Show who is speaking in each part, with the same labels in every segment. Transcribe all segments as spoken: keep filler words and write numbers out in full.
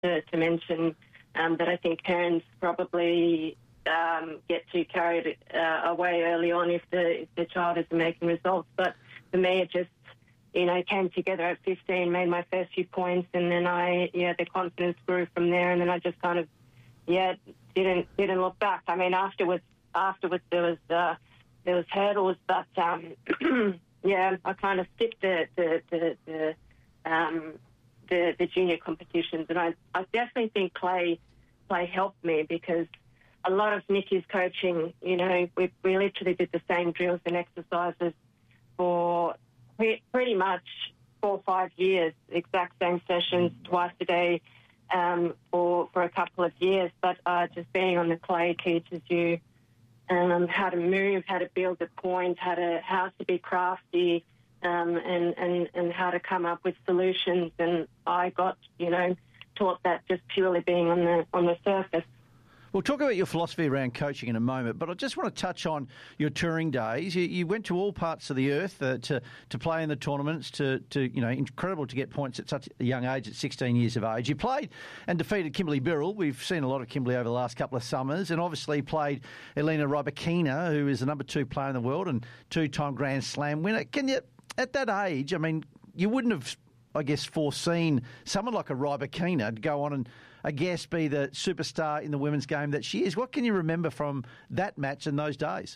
Speaker 1: to, to mention um, that I think parents probably um, get too carried uh, away early on if the, if the child isn't making results. But for me, it just, you know, came together at fifteen, made my first few points, and then I, yeah, the confidence grew from there, and then I just kind of, yeah, didn't didn't look back. I mean, afterwards, afterwards there was uh, there was hurdles, but um, yeah, I kind of skipped the the the, the, um, the the junior competitions, and I I definitely think Clay Clay helped me because a lot of Nikki's coaching, you know, we we literally did the same drills and exercises for pretty much four or five years, exact same sessions twice a day um, for for a couple of years. But uh, just being on the clay teaches you um, how to move, how to build a point, how to how to be crafty, um, and, and and how to come up with solutions. And I got, you know, taught that just purely being on the on the surface.
Speaker 2: We'll talk about your philosophy around coaching in a moment, but I just want to touch on your touring days. You, you went to all parts of the earth uh, to to play in the tournaments. To, to you know, incredible to get points at such a young age, at sixteen years of age. You played and defeated Kimberly Birrell. We've seen a lot of Kimberly over the last couple of summers, and obviously played Elena Rybakina, who is the number two player in the world and two-time Grand Slam winner. Can you, at that age, I mean, you wouldn't have, I guess, foreseen someone like a Rybakina to go on and, I guess, be the superstar in the women's game that she is. What can you remember from that match and those days?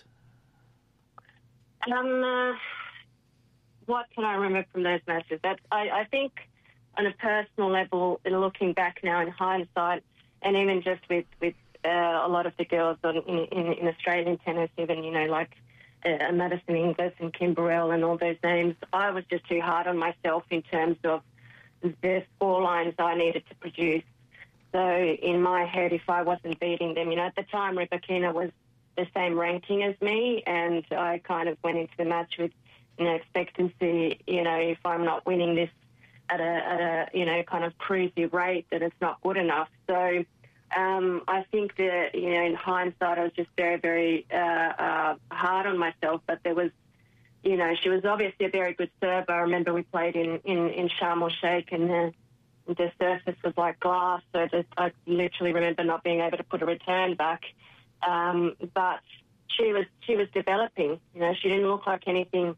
Speaker 1: Um, uh, what can I remember from those matches? That I, I think on a personal level, looking back now in hindsight, and even just with, with uh, a lot of the girls on, in, in, in Australian tennis, even, you know, like uh, Madison Inglis and Kim Burrell and all those names, I was just too hard on myself in terms of the score lines I needed to produce. So in my head, if I wasn't beating them, you know, at the time, Rybakina was the same ranking as me, and I kind of went into the match with, you know, expectancy, you know, if I'm not winning this at a, at a you know, kind of cruisy rate, that it's not good enough. So um, I think that, you know, in hindsight, I was just very, very uh, uh, hard on myself, but there was, you know, she was obviously a very good server. I remember we played in, in, in Sharm el-Sheikh, and the the surface was like glass, so just, I literally remember not being able to put a return back. Um, but she was she was developing. You know, she didn't look like anything.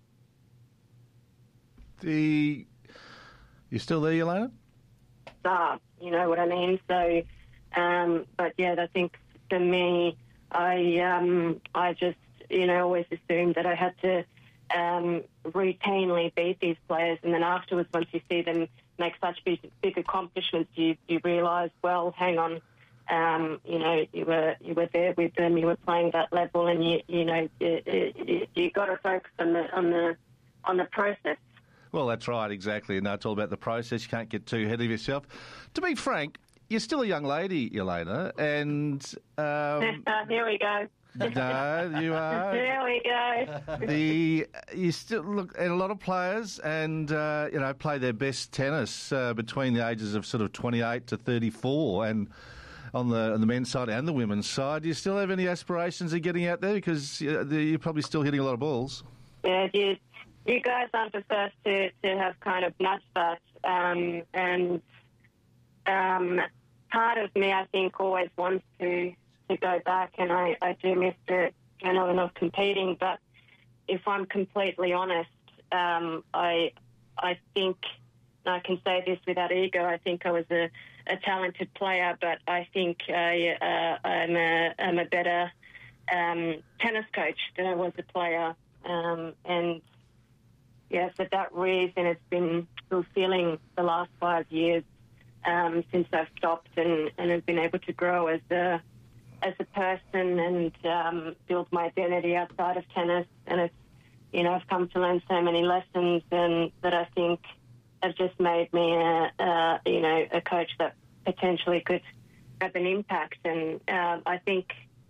Speaker 3: The you still there, Elena?
Speaker 1: Uh, you know what I mean. So, um, but yeah, I think for me, I um, I just you know always assumed that I had to um, routinely beat these players, and then afterwards, once you see them make such big, big accomplishments, you, you realise, well, hang on, um, you know, you were you were there with them, you were playing that level, and you you know you, you, you got to focus on the on the on the process.
Speaker 3: Well, that's right, exactly, and it's all about the process. You can't get too ahead of yourself. To be frank, you're still a young lady, Elena, and um,
Speaker 1: here we go.
Speaker 3: No, you are.
Speaker 1: There we go.
Speaker 3: The you still look, and a lot of players, and uh, you know, play their best tennis uh, between the ages of sort of twenty-eight to thirty-four, and on the on the men's side and the women's side. Do you still have any aspirations of getting out there? Because uh, you're probably still hitting a lot of balls.
Speaker 1: Yeah, you, you guys aren't the first to, to have kind of nudged that, um, and um, part of me, I think, always wants to. to go back, and I, I do miss the adrenaline of competing, but if I'm completely honest, um, I I think, and I can say this without ego, I think I was a, a talented player, but I think I, uh, I'm, a, I'm a better um, tennis coach than I was a player, um, and yeah, for that reason it's been fulfilling the last five years um, since I've stopped and, and have been able to grow as a as a person and um, build my identity outside of tennis. And it's, you know, I've come to learn so many lessons and that I think have just made me a, a you know, a coach that potentially could have an impact. And um, I think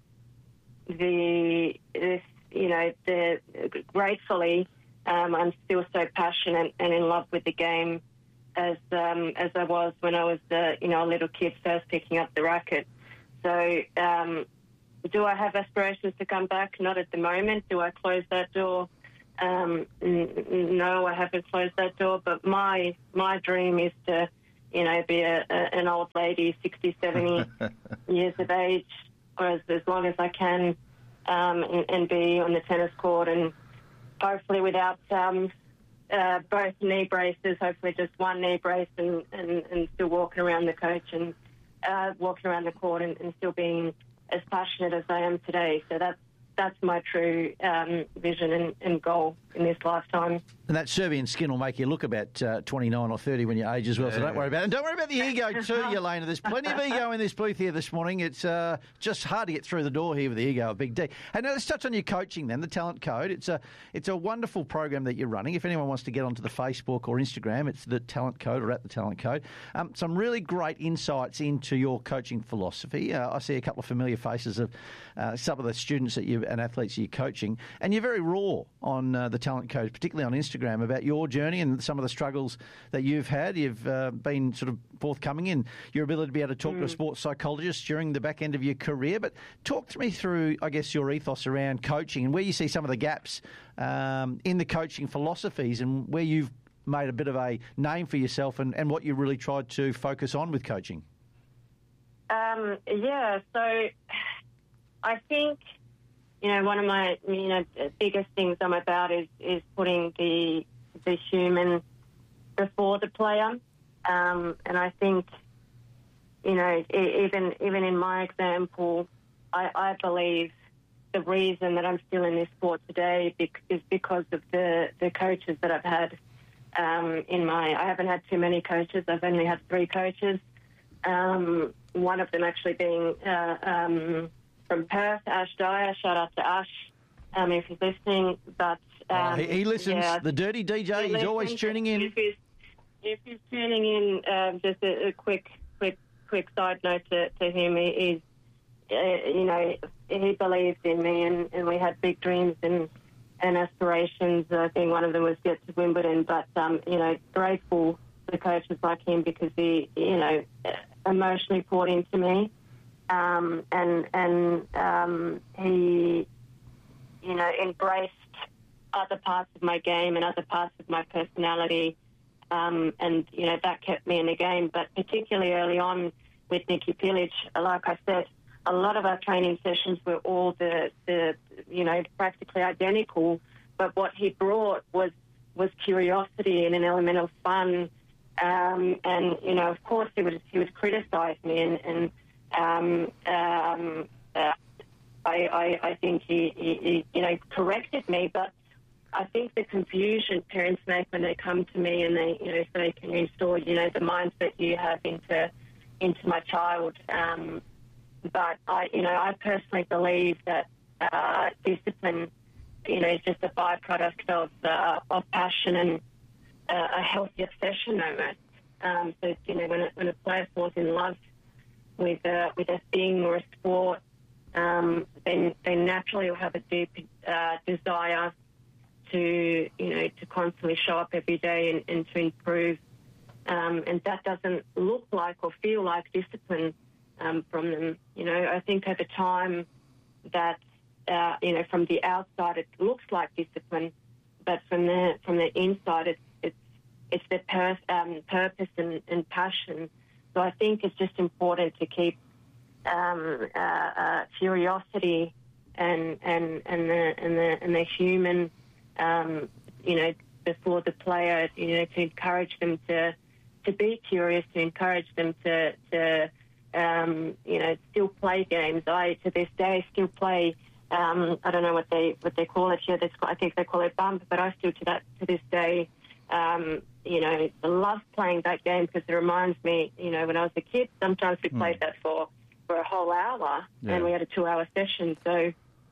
Speaker 1: the, this, you know, the gratefully, um, I'm still so passionate and in love with the game as um, as I was when I was, uh, you know, a little kid first picking up the racket. So um, do I have aspirations to come back? Not at the moment. Do I close that door? Um, n- no, I haven't closed that door. But my my dream is to, you know, be a, a, an old lady, sixty, seventy years of age, or as, as long as I can, um, and, and be on the tennis court, and hopefully without um, uh, both knee braces, hopefully just one knee brace, and, and, and still walking around the coach and uh, walking around the court and, and still being as passionate as I am today. So that's that's my true um, vision and, and goal in this lifetime.
Speaker 2: And that Serbian skin will make you look about uh, twenty-nine or thirty when you age as well, so don't worry about it. And don't worry about the ego too, Yelena. There's plenty of ego in this booth here this morning. It's uh, just hard to get through the door here with the ego of Big D. Hey, now let's touch on your coaching then, the Talent Code. It's a, it's a wonderful program that you're running. If anyone wants to get onto the Facebook or Instagram, it's the Talent Code or at the Talent Code. Um, some really great insights into your coaching philosophy. Uh, I see a couple of familiar faces of uh, some of the students that you and athletes you're coaching, and you're very raw on uh, the Talent Code, particularly on Instagram, about your journey and some of the struggles that you've had. You've uh, been sort of forthcoming in your ability to be able to talk mm. to a sports psychologist during the back end of your career. But talk to me through, I guess, your ethos around coaching and where you see some of the gaps um, in the coaching philosophies and where you've made a bit of a name for yourself and, and what you really tried to focus on with coaching.
Speaker 1: Um, yeah, so I think, you know, one of my, you know, biggest things I'm about is, is putting the the human before the player. Um, and I think, you know, even even in my example, I, I believe the reason that I'm still in this sport today is because of the, the coaches that I've had um, in my... I haven't had too many coaches. I've only had three coaches. Um, one of them actually being uh, um, from Perth, Ash Dyer. Shout out to Ash um, if he's listening. But um,
Speaker 2: uh, he, he listens.
Speaker 1: Yeah,
Speaker 2: the dirty D J. He he's listens. Always tuning in.
Speaker 1: If he's, if he's tuning in, um, just a, a quick, quick, quick side note to, to him. He, he's, uh, you know, he believed in me, and, and we had big dreams and and aspirations. I think one of them was get to Wimbledon. But um, you know, grateful to coaches like him because he, you know, emotionally poured into me. Um, and and um, he, you know, embraced other parts of my game and other parts of my personality, um, and you know that kept me in the game. But particularly early on with Nicky Pilic, like I said, a lot of our training sessions were all the, the you know, practically identical. But what he brought was was curiosity and an element of fun. Um, and you know, of course, he would he would criticise me and. and Um, um, uh, I, I, I think he, he, he, you know, corrected me, but I think the confusion parents make when they come to me and they, you know, say, can you restore, you know, the mindset you have into into my child? Um, but I, you know, I personally believe that uh, discipline, you know, is just a byproduct of uh, of passion and uh, a healthy obsession almost. Um, so you know, when a, when a player falls in love with a, with a thing or a sport, um, then they naturally will have a deep uh, desire to, you know, to constantly show up every day and, and to improve. Um, and that doesn't look like or feel like discipline um, from them. You know, I think over time that, uh, you know, from the outside it looks like discipline, but from the from the inside it's it's it's their pur- um, purpose and, and passion. So I think it's just important to keep um, uh, uh, curiosity and and and the and the and the human, um, you know, before the player. You know, to encourage them to to be curious, to encourage them to to um, you know still play games. I to this day still play. Um, I don't know what they what they call it here. I think they call it bump, but I still to that to this day. Um, you know, I love playing that game because it reminds me, you know, when I was a kid, sometimes we mm. played that for, for a whole hour yeah. and we had a two-hour session. So,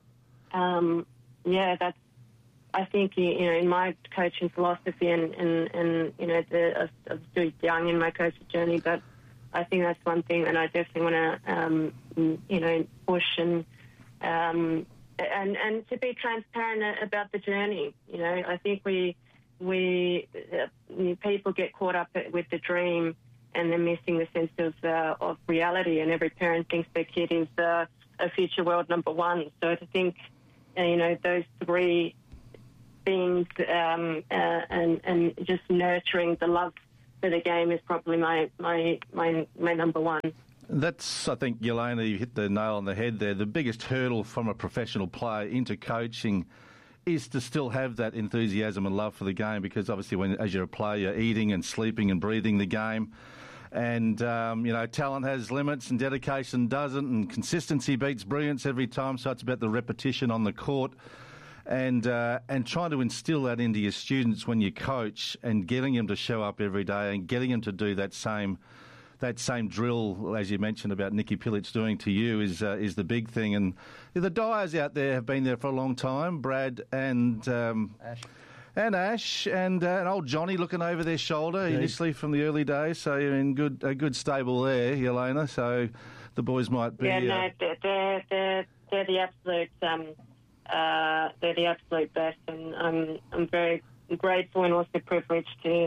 Speaker 1: um, yeah, that's, I think, you know, in my coaching philosophy and, and, and you know, the, I was still young in my coaching journey, but I think that's one thing that I definitely want to, um, you know, push and, um, and, and to be transparent about the journey. You know, I think we... We uh, people get caught up with the dream and they're missing the sense of uh, of reality. And every parent thinks their kid is uh, a future world number one. So to think, uh, you know, those three things um, uh, and and just nurturing the love for the game is probably my my my, my number one.
Speaker 3: That's, I think, Yelena, you hit the nail on the head there. The biggest hurdle from a professional player into coaching is to still have that enthusiasm and love for the game, because obviously when, as you're a player, you're eating and sleeping and breathing the game. And, um, you know, talent has limits and dedication doesn't, and consistency beats brilliance every time, so it's about the repetition on the court. And uh, and trying to instill that into your students when you coach, and getting them to show up every day and getting them to do that same that same drill, as you mentioned about Nicky Pilic doing to you, is uh, is the big thing. And the Dyers out there have been there for a long time, Brad and um,
Speaker 2: Ash.
Speaker 3: and Ash and, uh, and old Johnny looking over their shoulder Indeed. initially from the early days. So you're in good a good stable there, Yelena. So the boys might be.
Speaker 1: Yeah, no,
Speaker 3: uh,
Speaker 1: they're, they're, they're, they're the absolute um, uh, they're the absolute best, and I'm I'm very grateful and also privileged to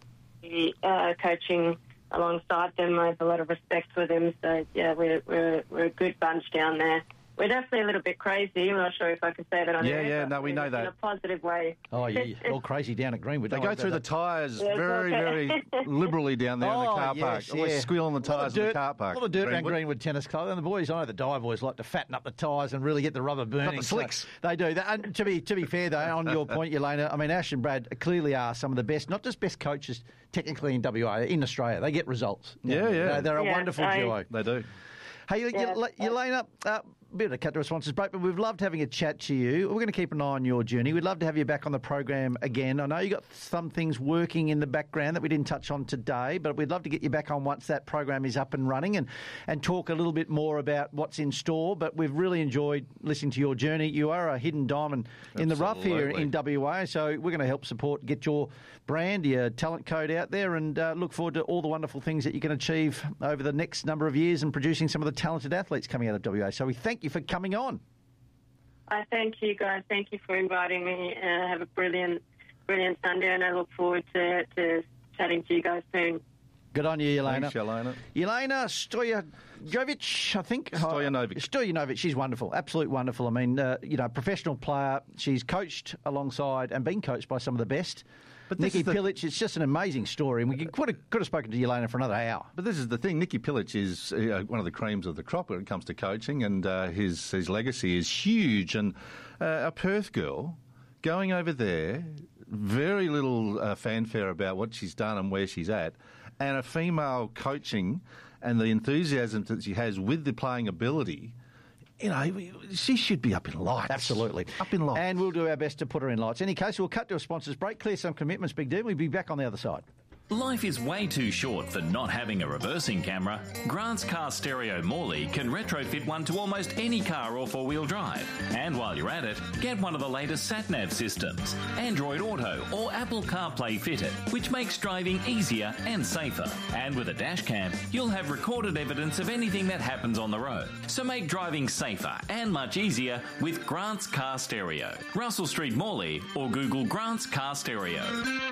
Speaker 1: be uh, coaching alongside them. I have a lot of respect for them. So yeah, we're we're we're a good bunch down there. We're definitely a little bit crazy. I'm not sure if I can say that on
Speaker 3: Yeah,
Speaker 1: air,
Speaker 3: yeah,
Speaker 1: but
Speaker 3: no, we know
Speaker 1: in
Speaker 3: that.
Speaker 1: In a positive way.
Speaker 2: Oh, yeah, all crazy down at Greenwood.
Speaker 3: They
Speaker 2: Don't
Speaker 3: go
Speaker 2: worry
Speaker 3: through the
Speaker 2: about
Speaker 3: tyres
Speaker 1: Yes,
Speaker 3: very,
Speaker 1: okay.
Speaker 3: very liberally down there in the
Speaker 2: Oh,
Speaker 3: car park.
Speaker 2: yes,
Speaker 3: Always
Speaker 2: yeah.
Speaker 3: squealing the
Speaker 2: A lot of
Speaker 3: tyres in the
Speaker 2: dirt-
Speaker 3: car park.
Speaker 2: A lot of dirt around
Speaker 3: Greenwood.
Speaker 2: Greenwood Tennis Club. And the boys, I know the Dye boys like to fatten up the tyres and really get the rubber burning.
Speaker 3: the
Speaker 2: So
Speaker 3: slicks.
Speaker 2: they do. That. And to be to be fair, though, on your point, Yelena, I mean, Ash and Brad clearly are some of the best, not just best coaches technically in W A, in Australia. They get results.
Speaker 3: Yeah, yeah.
Speaker 2: They're, they're a
Speaker 1: Yeah,
Speaker 2: wonderful
Speaker 1: I-
Speaker 2: duo.
Speaker 3: They do.
Speaker 2: Hey,
Speaker 1: Yeah.
Speaker 2: Yel- Yelena, uh, bit of a cut to a sponsors break, but we've loved having a chat to you. We're going to keep an eye on your journey. We'd love to have you back on the program again. I know you got some things working in the background that we didn't touch on today, but we'd love to get you back on once that program is up and running and, and talk a little bit more about what's in store. But we've really enjoyed listening to your journey. You are a hidden diamond in the rough here
Speaker 3: Absolutely.
Speaker 2: in W A, so we're going to help support, get your brand, your talent code out there, and uh, look forward to all the wonderful things that you can achieve over the next number of years and producing some of the talented athletes coming out of W A. So we thank you for coming on.
Speaker 1: I thank you guys. Thank you for inviting me. Uh, have a brilliant, brilliant Sunday, and I look forward to, to chatting to you guys soon.
Speaker 2: Good on you, Yelena.
Speaker 3: Thanks, Yelena.
Speaker 2: Yelena Stojakovic, I think.
Speaker 3: Stojanovic.
Speaker 2: Oh, Stojanovic, she's wonderful, absolute wonderful. I mean, uh, you know, professional player. She's coached alongside and been coached by some of the best.
Speaker 3: But this
Speaker 2: Nicky
Speaker 3: is the-
Speaker 2: Pilic, it's just an amazing story, and we could have, could have spoken to Yelena for another hour.
Speaker 3: But this is the thing. Nicky Pilic is uh, one of the creams of the crop when it comes to coaching, and uh, his his legacy is huge. And uh, a Perth girl going over there, very little uh, fanfare about what she's done and where she's at, and a female coaching and the enthusiasm that she has with the playing ability. You know, she should be up in lights.
Speaker 2: Absolutely.
Speaker 3: Up in lights.
Speaker 2: And we'll do our best to put her in lights. In any case, we'll cut to a sponsors break, clear some commitments, Big D. We'll be back on the other side.
Speaker 4: Life is way too short for not having a reversing camera. Grant's Car Stereo Morley can retrofit one to almost any car or four-wheel drive. And while you're at it, get one of the latest sat-nav systems, Android Auto or Apple CarPlay fitted, which makes driving easier and safer. And with a dash cam, you'll have recorded evidence of anything that happens on the road. So make driving safer and much easier with Grant's Car Stereo. Russell Street Morley or Google Grant's Car Stereo.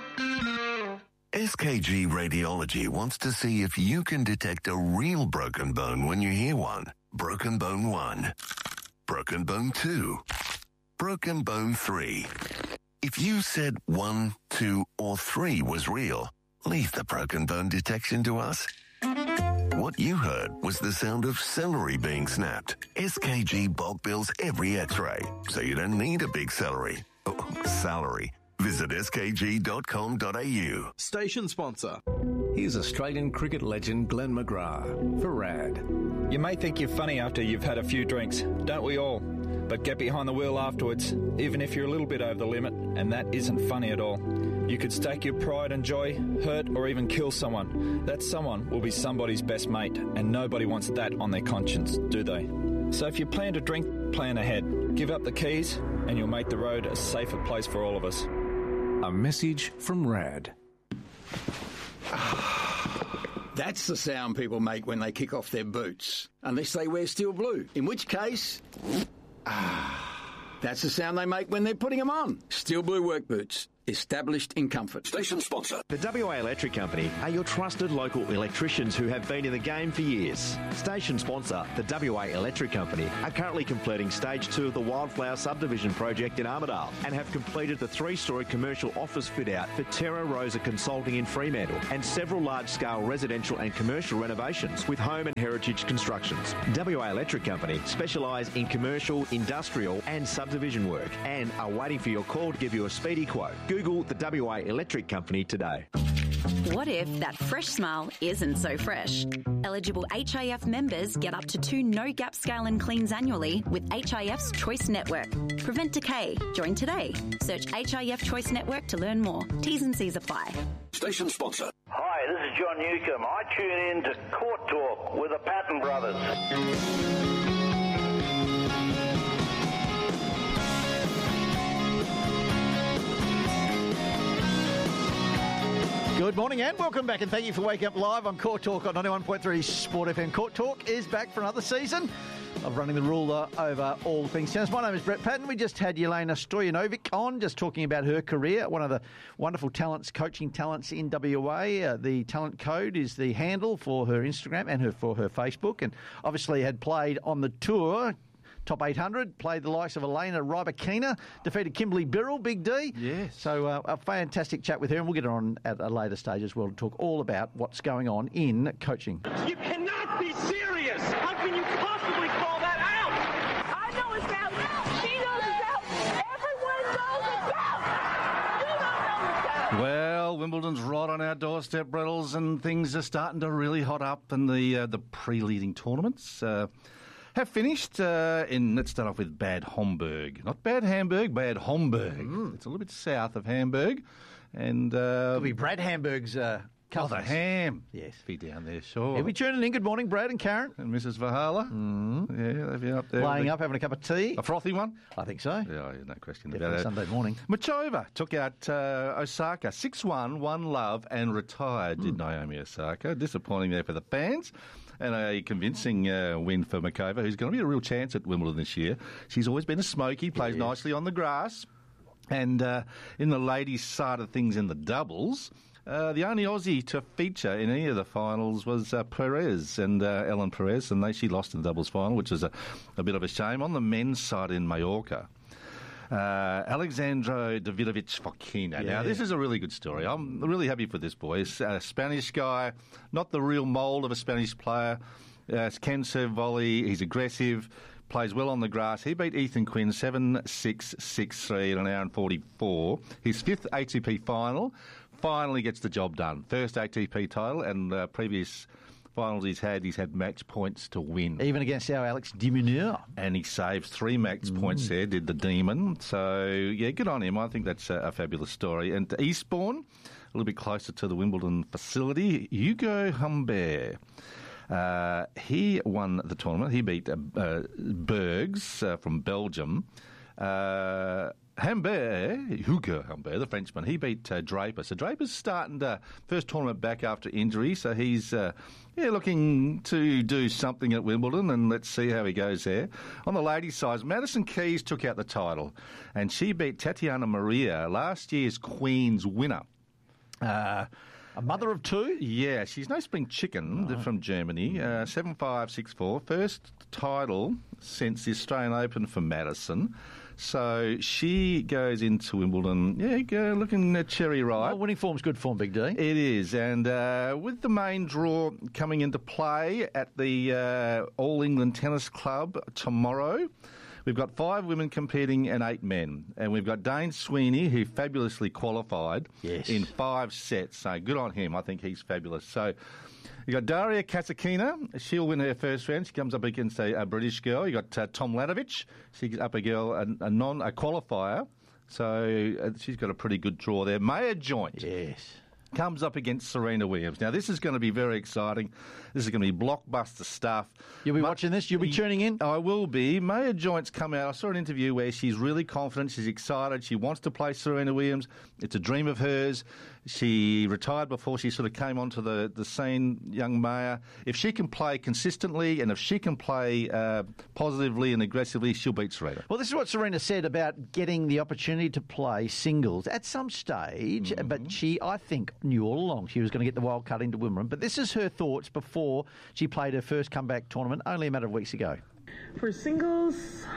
Speaker 5: S K G Radiology wants to see if you can detect a real broken bone when you hear one. Broken bone one. Broken bone two. Broken bone three. If you said one, two, or three was real, leave the broken bone detection to us. What you heard was the sound of celery being snapped. S K G bulk bills every x-ray, so you don't need a big celery. Oh, salary. Visit s k g dot com dot a u.
Speaker 6: Station sponsor.
Speaker 7: Here's Australian cricket legend Glenn McGrath for RAD.
Speaker 8: You may think you're funny after you've had a few drinks, don't we all? But get behind the wheel afterwards, even if you're a little bit over the limit, and that isn't funny at all. You could stake your pride and joy, hurt or even kill someone. That someone will be somebody's best mate, and nobody wants that on their conscience, do they? So if you plan to drink, plan ahead. Give up the keys, and you'll make the road a safer place for all of us.
Speaker 7: A message from RAD.
Speaker 6: That's the sound people make when they kick off their boots. Unless they wear steel blue. In which case... Ah, that's the sound they make when they're putting them on. Steel blue work boots. Established in comfort.
Speaker 5: Station sponsor.
Speaker 9: The W A Electric Company are your trusted local electricians who have been in the game for years. Station sponsor, the W A Electric Company, are currently completing stage two of the Wildflower subdivision project in Armidale and have completed the three-storey commercial office fit-out for Terra Rosa Consulting in Fremantle and several large-scale residential and commercial renovations with home and heritage constructions. W A Electric Company specialise in commercial, industrial and subdivision work and are waiting for your call to give you a speedy quote. Google the W A Electric Company today.
Speaker 10: What if that fresh smile isn't so fresh? Eligible H I F members get up to two no-gap scale and cleans annually with H I F's Choice Network. Prevent decay. Join today. Search H I F Choice Network to learn more. T's and C's apply.
Speaker 5: Station sponsor.
Speaker 11: Hi, this is John Newcomb. I tune in to Court Talk with the Patton Brothers.
Speaker 2: Good morning and welcome back, and thank you for waking up live on Court Talk on ninety-one point three Sport F M. Court Talk is back for another season of running the ruler over all things tennis. My name is Brett Patton. We just had Jelena Stojanovic on, just talking about her career, one of the wonderful talents, coaching talents in W A. Uh, the Talent Code is the handle for her Instagram and her for her Facebook, and obviously had played on the tour. Top eight hundred, played the likes of Elena Rybakina, defeated Kimberly Birrell, Big D.
Speaker 3: Yes.
Speaker 2: So uh, a fantastic chat with her, and we'll get her on at a later stage as well to talk all about what's going on in coaching.
Speaker 12: You cannot be serious! How can you possibly call that out?
Speaker 13: I know it's out. She knows it's out. Everyone knows it's out. You don't know it's out.
Speaker 3: Well, Wimbledon's right on our doorstep, Brettles, and things are starting to really hot up in the uh, the pre-leading tournaments. Uh, have finished uh, in, let's start off with Bad Homburg. Not Bad Hamburg, Bad Homburg. Mm. It's a little bit south of Hamburg. And uh,
Speaker 2: it'll be Brad Hamburg's uh,
Speaker 3: Oh, the ham.
Speaker 2: Yes.
Speaker 3: Be down there, sure.
Speaker 2: He'll be tuning in. Good morning, Brad and Karen.
Speaker 3: And Missus Vahala. Mm. Yeah, they'll be up there.
Speaker 2: Laying up, having a cup of tea.
Speaker 3: A frothy one?
Speaker 2: I think so.
Speaker 3: Yeah, no question
Speaker 2: Definitely
Speaker 3: about that.
Speaker 2: Sunday morning.
Speaker 3: Machova took out uh, Osaka six one, one love, and retired, mm. did Naomi Osaka. Disappointing there for the fans. And a convincing uh, win for Makova, who's going to be a real chance at Wimbledon this year. She's always been a smoky, plays yeah. nicely on the grass. And uh, in the ladies' side of things in the doubles, uh, the only Aussie to feature in any of the finals was uh, Perez and uh, Ellen Perez, and they, she lost in the doubles final, which is a, a bit of a shame. On the men's side in Mallorca, Uh, Alexandro Davidovich Fokina. Yeah. Now, this is a really good story. I'm really happy for this boy. He's a Spanish guy, not the real mould of a Spanish player. Uh, can serve volley. He's aggressive, plays well on the grass. He beat Ethan Quinn seven six, six three in an hour and forty-four. His fifth A T P final. Finally gets the job done. First A T P title, and uh, previous finals he's had, he's had match points to win.
Speaker 2: Even against our Alex de Minaur.
Speaker 3: And he saved three match mm. points there, did the Demon. So, yeah, good on him. I think that's a, a fabulous story. And to Eastbourne, a little bit closer to the Wimbledon facility, Hugo Humbert. Uh, he won the tournament. He beat uh, uh, Bergs uh, from Belgium. Uh, Humbert, Hugo Humbert, the Frenchman, he beat uh, Draper. So Draper's starting to first tournament back after injury, so he's uh, yeah looking to do something at Wimbledon, and let's see how he goes there. On the ladies' side, Madison Keys took out the title, and she beat Tatiana Maria, last year's Queen's winner. Uh,
Speaker 2: A mother of two?
Speaker 3: Yeah, she's no spring chicken. They're from Germany. Uh, seven five, six four. First title since the Australian Open for Madison. So she goes into Wimbledon, yeah, go looking uh, cherry ripe.
Speaker 2: Well, winning form's good form, Big D.
Speaker 3: It is. And uh, with the main draw coming into play at the uh, All England Tennis Club tomorrow, we've got five women competing and eight men. And we've got Dane Sweeney, who fabulously qualified
Speaker 2: yes.
Speaker 3: in five sets. So good on him. I think he's fabulous. So you've got Daria Kasatkina. She'll win her first round. She comes up against a, a British girl. You've got uh, Tom Latovich. She's up a girl, a, a non a qualifier. So uh, she's got a pretty good draw there. Maya Joint.
Speaker 2: Yes.
Speaker 3: comes up against Serena Williams. Now, this is going to be very exciting. This is going to be blockbuster stuff.
Speaker 2: You'll be Ma- watching this? You'll be tuning in?
Speaker 3: I will be. Maya Joint's come out. I saw an interview where she's really confident. She's excited. She wants to play Serena Williams. It's a dream of hers. She retired before she sort of came onto the, the scene, young Maya. If she can play consistently and if she can play uh, positively and aggressively, she'll beat Serena.
Speaker 2: Well, this is what Serena said about getting the opportunity to play singles at some stage, mm-hmm. but she, I think, knew all along she was going to get the wild card into Wimbledon. But this is her thoughts before she played her first comeback tournament only a matter of weeks ago.
Speaker 14: For singles,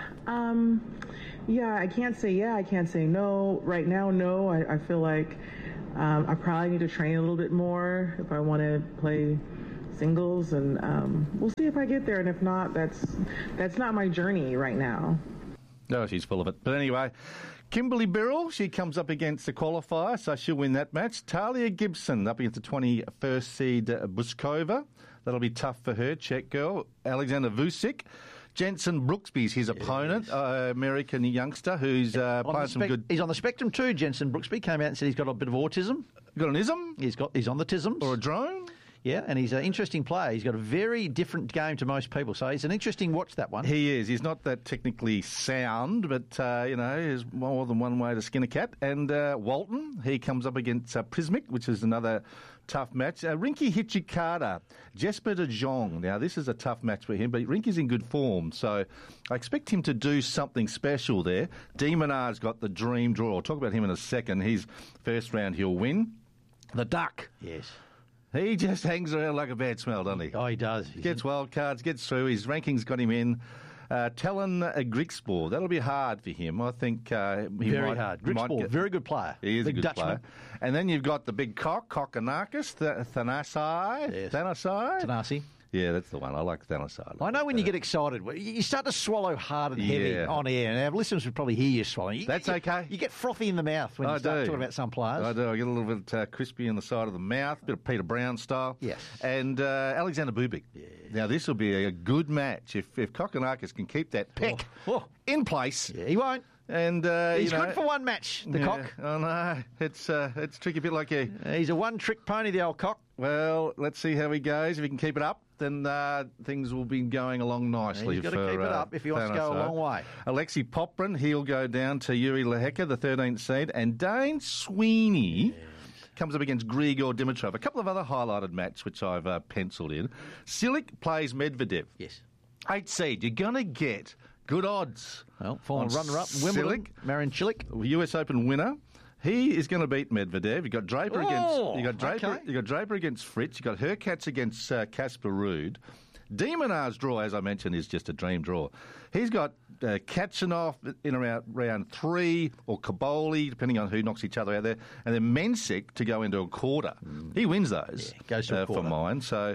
Speaker 14: um, yeah, I can't say yeah, I can't say no. Right now, no. I, I feel like um, I probably need to train a little bit more if I want to play singles, and um, we'll see if I get there. And if not, that's that's not my journey right now.
Speaker 3: No, she's full of it. But anyway, Kimberly Birrell, she comes up against the qualifier, so she'll win that match. Talia Gibson up against the twenty-first seed uh, Buskova. That'll be tough for her, Czech girl. Alexander Vucic. Jensen Brooksby's his opponent, yes. uh, American youngster who's uh, playing
Speaker 2: spe-
Speaker 3: some good...
Speaker 2: He's on the spectrum too, Jensen Brooksby. Came out and said he's got a bit of autism.
Speaker 3: Got an ism?
Speaker 2: He's got. He's on the tisms.
Speaker 3: Or a drone?
Speaker 2: Yeah, and he's an interesting player. He's got a very different game to most people, so he's an interesting watch, that one.
Speaker 3: He is. He's not that technically sound, but, uh, you know, there's more than one way to skin a cat. And uh, Walton, he comes up against uh, Prismic, which is another tough match. Uh, Rinky Hichikata, Jesper de Jong. Now, this is a tough match for him, but Rinky's in good form, so I expect him to do something special there. De Minaur's got the dream draw. I'll talk about him in a second. His first round he'll win. The Duck.
Speaker 2: Yes.
Speaker 3: He just hangs around like a bad smell, doesn't he?
Speaker 2: Oh, he does.
Speaker 3: Gets wild cards, gets through. His rankings got him in. Uh, Talon uh, Grigspor, that'll be hard for him. I think uh, he
Speaker 2: very
Speaker 3: might,
Speaker 2: hard. Grigspor,
Speaker 3: get,
Speaker 2: very good player.
Speaker 3: He is
Speaker 2: big
Speaker 3: a good
Speaker 2: Dutchman.
Speaker 3: player. And then you've got the big cock, Kokonakis, Th- Thanasi.
Speaker 2: Yes.
Speaker 3: Thanasi.
Speaker 2: Tanasi.
Speaker 3: Yeah, that's the one. I like Thanasi.
Speaker 2: I know when you get excited, you start to swallow hard and heavy
Speaker 3: yeah.
Speaker 2: on air, and our listeners would probably hear you swallowing. You,
Speaker 3: that's
Speaker 2: you,
Speaker 3: okay.
Speaker 2: You get frothy in the mouth when
Speaker 3: I
Speaker 2: you start
Speaker 3: do.
Speaker 2: talking about some players.
Speaker 3: I do. I get a little bit uh, crispy on the side of the mouth, a bit of Peter Brown style.
Speaker 2: Yes.
Speaker 3: And uh, Alexander Bubik.
Speaker 2: Yeah.
Speaker 3: Now, this will be a good match. If, if Kokonakis can keep that peck
Speaker 2: oh. Oh.
Speaker 3: in place.
Speaker 2: Yeah, he won't.
Speaker 3: And uh,
Speaker 2: He's
Speaker 3: you know,
Speaker 2: good for one match, the
Speaker 3: yeah,
Speaker 2: cock.
Speaker 3: I know. It's, uh, it's tricky, a bit like you.
Speaker 2: Uh, he's a one-trick pony, the old cock.
Speaker 3: Well, let's see how he goes. If he can keep it up, then uh, things will be going along nicely.
Speaker 2: He's got to
Speaker 3: for,
Speaker 2: keep it
Speaker 3: uh,
Speaker 2: up if he wants to go a long way.
Speaker 3: Alexei Poprin, he'll go down to Yuri Lehecka, the thirteenth seed. And Dane Sweeney yes. comes up against Grigor Dimitrov. A couple of other highlighted matches which I've uh, penciled in. Cilic plays Medvedev.
Speaker 2: Yes.
Speaker 3: Eight seed. You're going to get good odds.
Speaker 2: Well, former runner-up in Wimbledon, Marin Cilic.
Speaker 3: U S Open winner. He is going to beat Medvedev. You got Draper
Speaker 2: oh,
Speaker 3: against you got Draper.
Speaker 2: Okay.
Speaker 3: You got Draper against Fritz. You got Hurkacz against uh, Casper Ruud. De Minaur's draw, as I mentioned, is just a dream draw. He's got uh, Kachanov in around round three, or Kaboli, depending on who knocks each other out there, and then Mensik to go into a quarter. Mm. He wins those.
Speaker 2: Yeah, goes to a
Speaker 3: uh,
Speaker 2: quarter
Speaker 3: for mine. So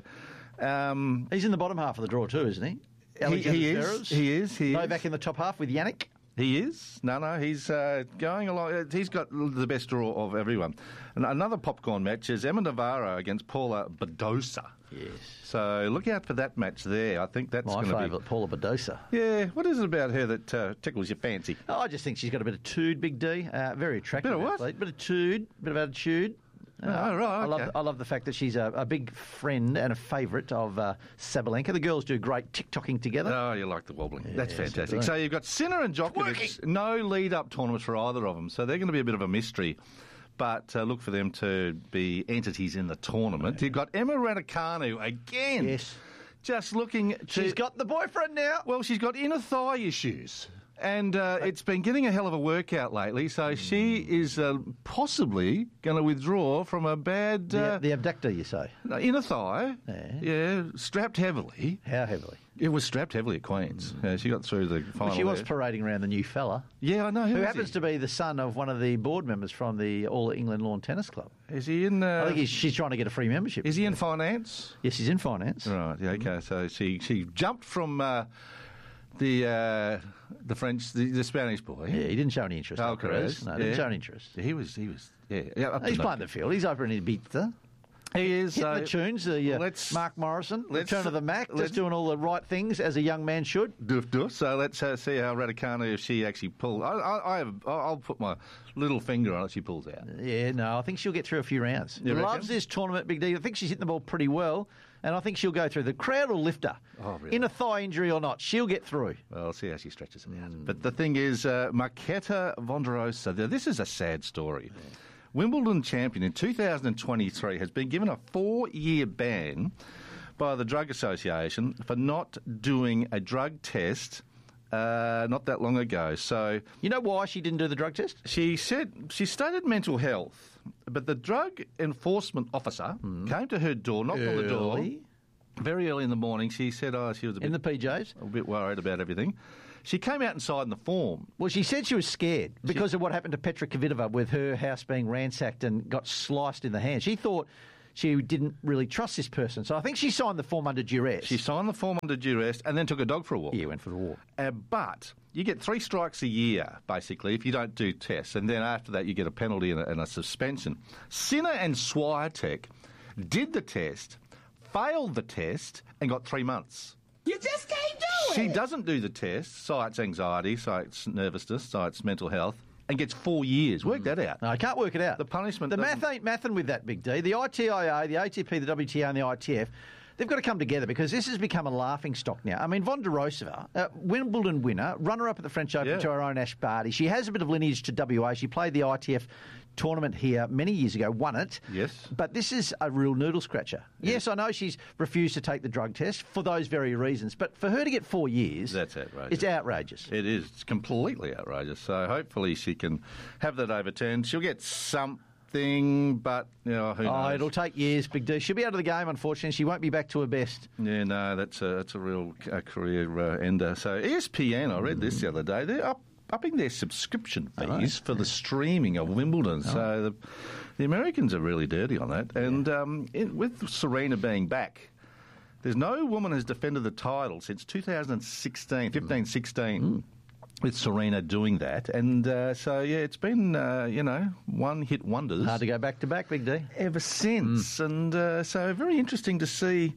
Speaker 3: um,
Speaker 2: he's in the bottom half of the draw too, isn't he?
Speaker 3: He, he is. He is. He
Speaker 2: Novak
Speaker 3: is.
Speaker 2: in the top half with Yannick.
Speaker 3: He is. No, no, he's uh, going along. He's got the best draw of everyone. And another popcorn match is Emma Navarro against Paula Badosa.
Speaker 2: Yes.
Speaker 3: So look out for that match there. I think that's
Speaker 2: my
Speaker 3: going to be...
Speaker 2: favourite, Paula Badosa.
Speaker 3: Yeah. What is it about her that uh, tickles your fancy?
Speaker 2: Oh, I just think she's got a bit of tood, Big D. Uh, very attractive.
Speaker 3: Bit of what?
Speaker 2: Athlete. Bit of tood, bit of attitude.
Speaker 3: Uh, oh, right,
Speaker 2: I
Speaker 3: okay.
Speaker 2: love I love the fact that she's a, a big friend and a favourite of uh, Sabalenka. The girls do great TikToking together.
Speaker 3: Oh, you like the wobbling.
Speaker 2: Yeah,
Speaker 3: That's fantastic.
Speaker 2: so
Speaker 3: So you've got Sinner and Djokovic. No lead-up tournaments for either of them, so they're going to be a bit of a mystery. But uh, look for them to be entities in the tournament. You've got Emma Raducanu again.
Speaker 2: Yes.
Speaker 3: Just looking to...
Speaker 2: She's got the boyfriend now.
Speaker 3: Well, she's got inner thigh issues. And uh, it's been getting a hell of a workout lately, so she is uh, possibly going to withdraw from a bad... Uh,
Speaker 2: the, the abductor, you say?
Speaker 3: No, inner thigh.
Speaker 2: Yeah.
Speaker 3: Yeah, strapped heavily.
Speaker 2: How heavily?
Speaker 3: It was strapped heavily at Queen's. Mm. Uh, she got through the final.
Speaker 2: Well, she was
Speaker 3: there.
Speaker 2: parading around the new fella.
Speaker 3: Yeah, I know. Who,
Speaker 2: who
Speaker 3: is
Speaker 2: happens
Speaker 3: he?
Speaker 2: to be the son of one of the board members from the All England Lawn Tennis Club.
Speaker 3: Is he in... Uh,
Speaker 2: I think he's, she's trying to get a free membership.
Speaker 3: Is he in finance?
Speaker 2: Yes, he's in finance.
Speaker 3: Right, yeah, okay. So she, she jumped from... Uh, The uh, the French, the, the Spanish boy.
Speaker 2: Yeah, he didn't show any interest.
Speaker 3: Alcaraz.
Speaker 2: No,
Speaker 3: yeah.
Speaker 2: didn't show any interest.
Speaker 3: He was, he was, yeah. yeah
Speaker 2: he's playing the field. He's over in Ibiza.
Speaker 3: He is.
Speaker 2: Hitting
Speaker 3: uh,
Speaker 2: the tunes, uh, yeah.
Speaker 3: let's-
Speaker 2: Mark Morrison,
Speaker 3: let's-
Speaker 2: return of the Mac,
Speaker 3: let's-
Speaker 2: just doing all the right things as a young man should.
Speaker 3: Doof doof. So let's uh, see how Raducanu, if she actually pulls. I, I, I have, I'll put my little finger on it. She pulls out.
Speaker 2: Yeah, no, I think she'll get through a few rounds.
Speaker 3: You
Speaker 2: Loves
Speaker 3: reckon?
Speaker 2: this tournament, Big D. I think she's hitting the ball pretty well, and I think she'll go through. The crowd will lift her.
Speaker 3: Oh, really?
Speaker 2: In a thigh injury or not, she'll get through.
Speaker 3: Well, I'll see how she stretches it out. But the thing is, uh, Marketa Vonderosa, this is a sad story. Yeah. Wimbledon champion in two thousand twenty-three has been given a four-year ban by the Drug Association for not doing a drug test uh, not that long ago. So,
Speaker 2: you know why she didn't do the drug test?
Speaker 3: She said she stated mental health, but the drug enforcement officer mm. came to her door, knocked
Speaker 2: early.
Speaker 3: on the door very early in the morning. She said, "Oh, she was a bit
Speaker 2: in the P Js,
Speaker 3: a bit worried about everything." She came out and signed the form.
Speaker 2: Well, she said she was scared because she, of what happened to Petra Kvitova with her house being ransacked and got sliced in the hand. She thought she didn't really trust this person. So I think she signed the form under duress.
Speaker 3: She signed the form under duress and then took a dog for a walk.
Speaker 2: Yeah, went for a walk.
Speaker 3: Uh, but you get three strikes a year, basically, if you don't do tests. And then after that, you get a penalty and a, and a suspension. Sinner and Swiatek did the test, failed the test, and got three months.
Speaker 13: You just can't do it.
Speaker 3: She doesn't do the test, cites anxiety, cites nervousness, cites mental health, and gets four years. Work that out.
Speaker 2: No, I can't work it out.
Speaker 3: The punishment...
Speaker 2: The
Speaker 3: doesn't...
Speaker 2: math ain't mathin' with that, Big D. The I T I A, the A T P, the W T A and the I T F, they've got to come together because this has become a laughing stock now. I mean, Vonderosova, uh, Wimbledon winner, runner-up at the French Open
Speaker 3: Yeah.
Speaker 2: to her own Ash Barty. She has a bit of lineage to W A. She played the I T F tournament here many years ago, won it.
Speaker 3: Yes.
Speaker 2: But this is a real noodle scratcher. Yeah. Yes, I know she's refused to take the drug test for those very reasons, but for her to get four years...
Speaker 3: That's outrageous.
Speaker 2: It's outrageous.
Speaker 3: It is. It's completely outrageous. So hopefully she can have that overturned. She'll get something, but, you know, who knows?
Speaker 2: Oh, it'll take years, Big D. She'll be out of the game, unfortunately. She won't be back to her best.
Speaker 3: Yeah, no, that's a, that's a real uh, career uh, ender. So E S P N, I read this the other day, they're up upping their subscription fees for the streaming of Wimbledon. Oh. So the, the Americans are really dirty on that. And um, in, with Serena being back, there's no woman has defended the title since two thousand sixteen, fifteen sixteen. Mm. With Serena doing that. And uh, so, yeah, it's been, uh, you know, one-hit wonders.
Speaker 2: Hard to go back-to-back, Big D.
Speaker 3: Ever since. Mm. And uh, so very interesting to see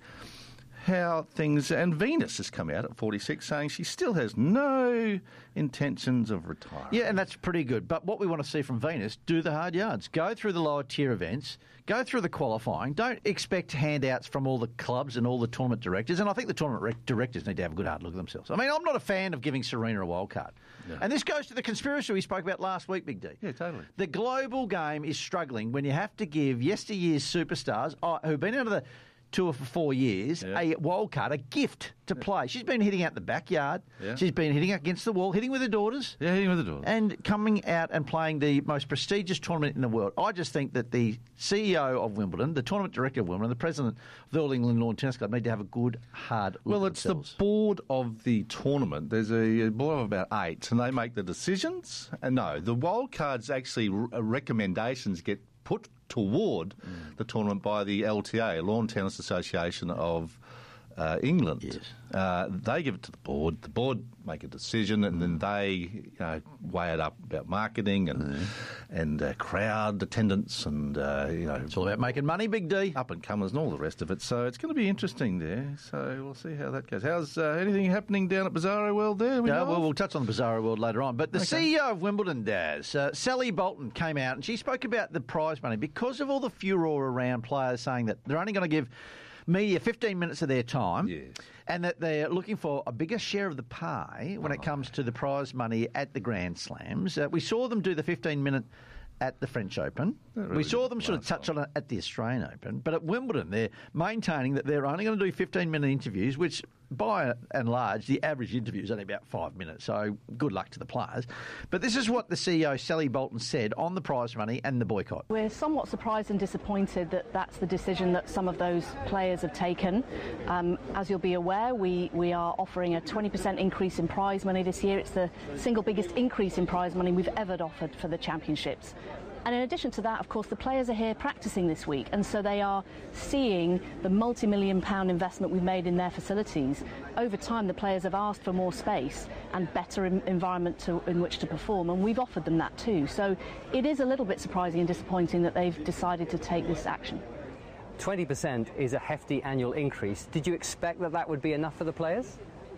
Speaker 3: how things... And Venus has come out at forty-six saying she still has no intentions of retiring.
Speaker 2: Yeah, and that's pretty good. But what we want to see from Venus, do the hard yards. Go through the lower tier events. Go through the qualifying. Don't expect handouts from all the clubs and all the tournament directors. And I think the tournament rec- directors need to have a good hard look at themselves. I mean, I'm not a fan of giving Serena a wild card. No. And this goes to the conspiracy we spoke about last week, Big D.
Speaker 3: Yeah, totally.
Speaker 2: The global game is struggling when you have to give yesteryear's superstars uh, who've been out of the tour for four years, yeah. a wild card, a gift to yeah. play. She's been hitting out the backyard. Yeah. She's been hitting against the wall, hitting with her daughters.
Speaker 3: Yeah, hitting with her daughters.
Speaker 2: And coming out and playing the most prestigious tournament in the world. I just think that the C E O of Wimbledon, the tournament director of Wimbledon, the president of the All England Lawn Tennis Club need to have a good, hard look
Speaker 3: Well,
Speaker 2: at
Speaker 3: it's
Speaker 2: themselves.
Speaker 3: The board of the tournament. There's a, a board of about eight, and they make the decisions. And no, the wild cards actually r- recommendations get put toward mm. the tournament by the L T A, Lawn Tennis Association of uh, England.
Speaker 2: Yes.
Speaker 3: Uh, they give it to the board. The board make a decision, and then they you know, weigh it up about marketing and mm. and uh, crowd attendance, and uh, you know
Speaker 2: it's all about making money, Big D,
Speaker 3: up and comers, and all the rest of it. So it's going to be interesting there. So we'll see how that goes. How's uh, anything happening down at Bizarro World there? We
Speaker 2: no, well, we'll touch on the Bizarro World later on. But the okay. C E O of Wimbledon, Daz, uh, Sally Bolton, came out and she spoke about the prize money because of all the furore around players saying that they're only going to give media fifteen minutes of their time,
Speaker 3: yes.
Speaker 2: and that they're looking for a bigger share of the pie when oh. it comes to the prize money at the Grand Slams. Uh, we saw them do the fifteen minute at the French Open. Really we saw them sort of touch on it at the Australian Open. But at Wimbledon, they're maintaining that they're only going to do fifteen minute interviews, which by and large, the average interview is only about five minutes. So good luck to the players. But this is what the C E O, Sally Bolton, said on the prize money and the boycott.
Speaker 15: We're somewhat surprised and disappointed that that's the decision that some of those players have taken. Um, as you'll be aware, we, we are offering a twenty percent increase in prize money this year. It's the single biggest increase in prize money we've ever offered for the championships. And in addition to that, of course, the players are here practicing this week, and so they are seeing the multi-million pound investment we've made in their facilities. Over time, the players have asked for more space and better in- environment to, in which to perform, and we've offered them that too. So it is a little bit surprising and disappointing that they've decided to take this action.
Speaker 16: twenty percent is a hefty annual increase. Did you expect that that would be enough for the players?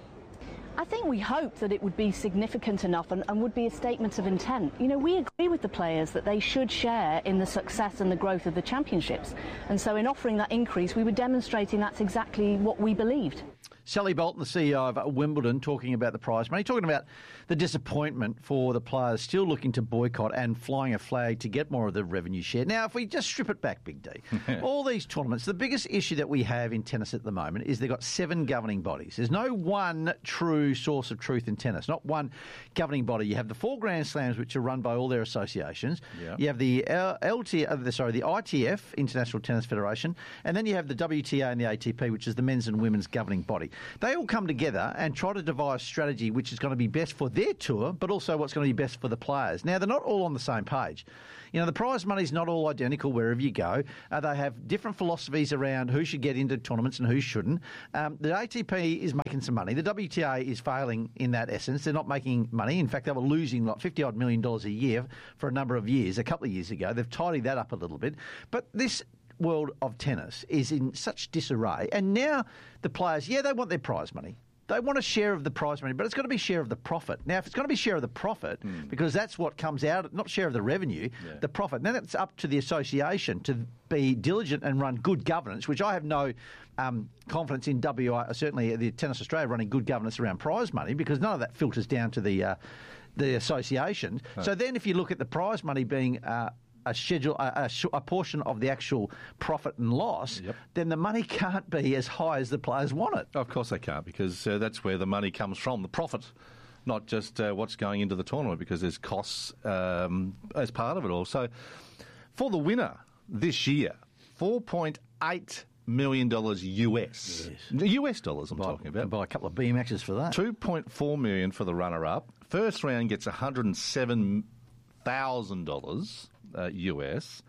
Speaker 15: I think we hoped that it would be significant enough and, and would be a statement of intent. You know, we agree with the players that they should share in the success and the growth of the championships. And so in offering that increase, we were demonstrating that's exactly what we believed.
Speaker 2: Sally Bolton, the C E O of Wimbledon, talking about the prize money, talking about the disappointment for the players still looking to boycott and flying a flag to get more of the revenue share. Now, if we just strip it back, Big D, all these tournaments, the biggest issue that we have in tennis at the moment is they've got seven governing bodies. There's no one true source of truth in tennis, not one governing body. You have the four Grand Slams, which are run by all their associations. Yep. You have the L T, uh, the, sorry, the I T F, International Tennis Federation, and then you have the W T A and the A T P, which is the men's and women's governing body. They all come together and try to devise strategy which is going to be best for their tour, but also what's going to be best for the players. Now, they're not all on the same page. You know, the prize money's not all identical wherever you go. Uh, they have different philosophies around who should get into tournaments and who shouldn't. Um, the A T P is making some money. The W T A is failing in that essence. They're not making money. In fact, they were losing like fifty odd million dollars a year for a number of years, a couple of years ago. They've tidied that up a little bit. But this world of tennis is in such disarray. And now the players, yeah, they want their prize money. They want a share of the prize money, but it's got to be share of the profit. Now, if it's going to be share of the profit, mm. because that's what comes out, not share of the revenue, yeah. the profit, then it's up to the association to be diligent and run good governance, which I have no um, confidence in W I, certainly the Tennis Australia running good governance around prize money, because none of that filters down to the uh, the association. Oh. So then if you look at the prize money being uh, a schedule, a, a, a portion of the actual profit and loss, yep. then the money can't be as high as the players want it.
Speaker 3: Of course they can't, because uh, that's where the money comes from, the profit, not just uh, what's going into the tournament, because there's costs um, as part of it all. So for the winner this year, four point eight million dollars U S. Yes. U S dollars I'm
Speaker 2: buy,
Speaker 3: talking about.
Speaker 2: Buy a couple of B M Xs for that.
Speaker 3: two point four million dollars for the runner-up. First round gets one hundred seven thousand dollars. Uh, U S,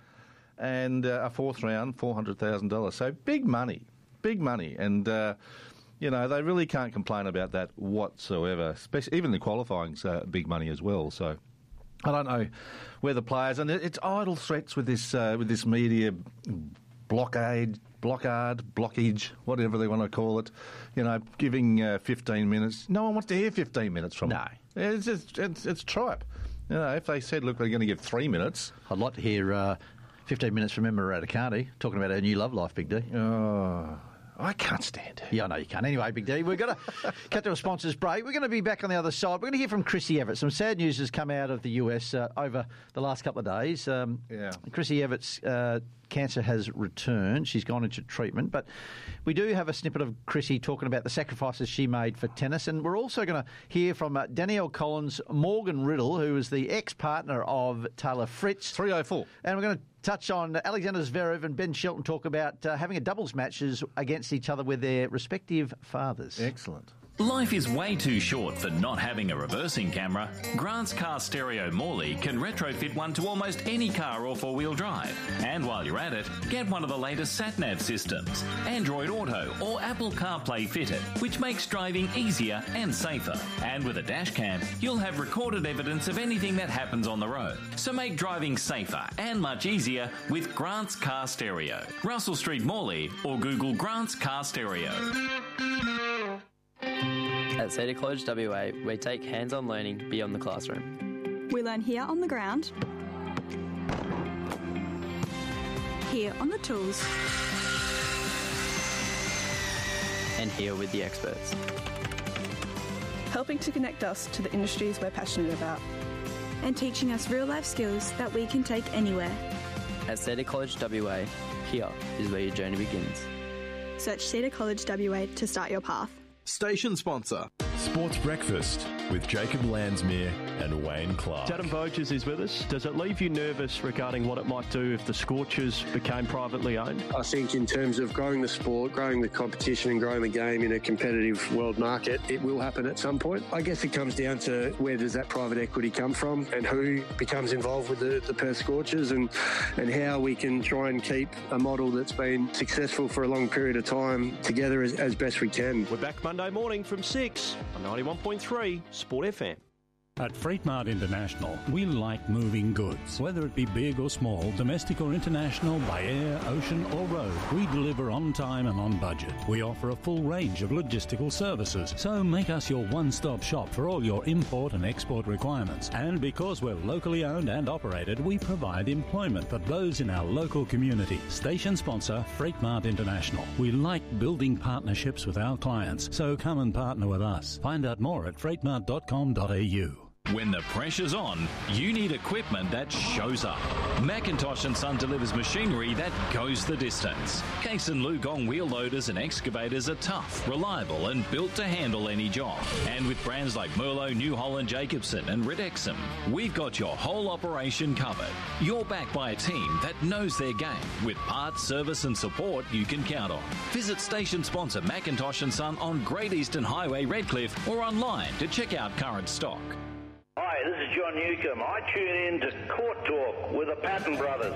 Speaker 3: and uh, a fourth round, four hundred thousand dollars. So big money, big money. And, uh, you know, they really can't complain about that whatsoever. Especially, even the qualifying's uh, big money as well. So I don't know where the players... And it's idle threats with this uh, with this media blockade, blockade, blockage, whatever they want to call it. You know, giving uh, fifteen minutes. No one wants to hear fifteen minutes from them. No. It's, just, it's, it's tripe. You know, if they said, look, they're going to give three minutes...
Speaker 2: I'd like to hear uh, fifteen minutes from Emma Raducanu talking about her new love life, Big D.
Speaker 3: Oh, I can't stand her.
Speaker 2: Yeah, I know you can't. Anyway, Big D, we've got to cut to a sponsors break. We're going to be back on the other side. We're going to hear from Chrissy Everts. Some sad news has come out of the U S uh, over the last couple of days. Um,
Speaker 3: yeah.
Speaker 2: Chrissy Everts' uh, cancer has returned. She's gone into treatment. But we do have a snippet of Chrissy talking about the sacrifices she made for tennis. And we're also going to hear from uh, Danielle Collins, Morgan Riddle, who is the ex-partner of Taylor Fritz.
Speaker 3: three oh four.
Speaker 2: And we're going to touch on Alexander Zverev and Ben Shelton talk about uh, having a doubles matches against each other with their respective fathers.
Speaker 3: Excellent.
Speaker 4: Life is way too short for not having a reversing camera. Grant's Car Stereo Morley can retrofit one to almost any car or four-wheel drive. And while you're at it, get one of the latest sat-nav systems, Android Auto or Apple CarPlay fitted, which makes driving easier and safer. And with a dash cam, you'll have recorded evidence of anything that happens on the road. So make driving safer and much easier with Grant's Car Stereo. Russell Street Morley or Google Grant's Car Stereo.
Speaker 17: At Cedar College W A, we take hands-on learning beyond the classroom.
Speaker 18: We learn here on the ground, here on the tools,
Speaker 17: and here with the experts,
Speaker 18: helping to connect us to the industries we're passionate about, and teaching us real-life skills that we can take anywhere.
Speaker 17: At Cedar College W A, here is where your journey begins.
Speaker 18: Search Cedar College W A to start your path.
Speaker 19: Station sponsor.
Speaker 20: Sports Breakfast with Jacob Landsmere and Wayne Clark.
Speaker 21: Adam Voges is with us. Does it leave you nervous regarding what it might do if the Scorchers became privately owned?
Speaker 22: I think in terms of growing the sport, growing the competition and growing the game in a competitive world market, it will happen at some point. I guess it comes down to where does that private equity come from and who becomes involved with the, the Perth Scorchers and, and how we can try and keep a model that's been successful for a long period of time together as, as best we can.
Speaker 21: We're back Monday morning from six on ninety-one point three Sport F M.
Speaker 1: At Freight Mart International, we like moving goods. Whether it be big or small, domestic or international, by air, ocean or road, we deliver on time and on budget. We offer a full range of logistical services, so make us your one-stop shop for all your import and export requirements. And because we're locally owned and operated, we provide employment for those in our local community. Station sponsor, Freight Mart International. We like building partnerships with our clients, so come and partner with us. Find out more at freight mart dot com dot a u.
Speaker 4: When the pressure's on, you need equipment that shows up. Macintosh and Son delivers machinery that goes the distance. Case and Lugong wheel loaders and excavators are tough, reliable and built to handle any job. And with brands like Merlo, New Holland, Jacobson and Ridexum, we've got your whole operation covered. You're backed by a team that knows their game with parts, service and support you can count on. Visit station sponsor Macintosh and Son on Great Eastern Highway, Redcliffe, or online to check out current stock.
Speaker 11: Hi, this is John Newcomb. I tune in to Court Talk with the Patton brothers.